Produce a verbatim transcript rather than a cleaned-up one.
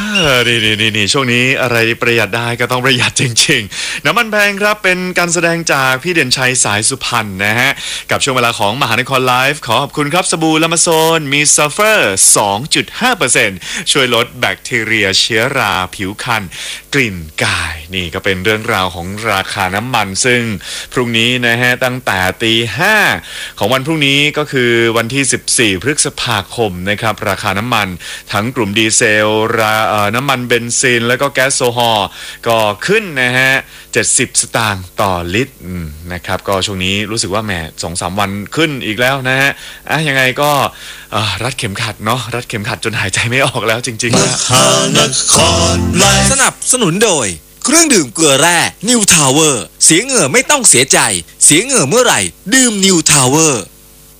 อนี่นี่นี่นี่ช่วงนี้อะไรประหยัดได้ก็ต้องประหยัดจริงๆน้ำมันแพงครับเป็นการแสดงจากพี่เด่นชัยสายสุพรรณนะฮะกับช่วงเวลาของมหานครไลฟ์ขอขอบคุณครับสบู่ลามาโซนมีซัลเฟอร์ สองจุดห้าเปอร์เซ็นต์ ช่วยลดแบคทีเรียเชื้อราผิวคันกลิ่นกายนี่ก็เป็นเรื่องราวของราคาน้ำมันซึ่งพรุ่งนี้นะฮะตั้งแต่ตีห้าของวันพรุ่งนี้ก็คือวันที่สิบสี่พฤษภาคมนะครับราคาน้ำมันทั้งกลุ่มดีเซลราน้ำมันเบนซินแล้วก็แก๊สโซฮอล์ก็ขึ้นนะฮะเจ็ดสิบสตางค์ต่อลิตรนะครับก็ช่วงนี้รู้สึกว่าแหม สองสาม วันขึ้นอีกแล้วนะฮะอ่ะยังไงก็รัดเข็มขัดเนาะรัดเข็มขัดจนหายใจไม่ออกแล้วจริงๆนะสนับสนุนโดยเครื่องดื่มเกลือแร่นิวทาวเวอร์เสียเหงื่อไม่ต้องเสียใจเสียเหงื่อเมื่อไหร่ดื่มนิวทาวเวอร์